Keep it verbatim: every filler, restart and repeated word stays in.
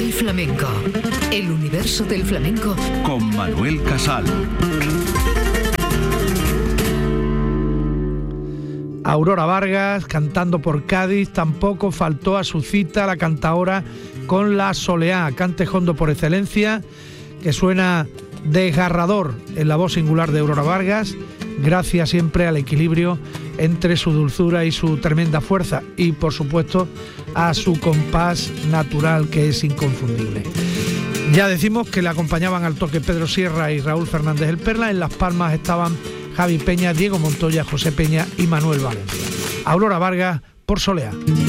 Capital Flamenco, el universo del flamenco con Manuel Casal. Aurora Vargas cantando por Cádiz, tampoco faltó a su cita la cantaora con la Soleá, cante jondo por excelencia, que suena desgarrador en la voz singular de Aurora Vargas, gracias siempre al equilibrio entre su dulzura y su tremenda fuerza, y por supuesto a su compás natural, que es inconfundible. Ya decimos que le acompañaban al toque Pedro Sierra y Raúl Fernández el Perla. En Las Palmas estaban Javi Peña, Diego Montoya, José Peña y Manuel Valencia. Aurora Vargas por Soleá.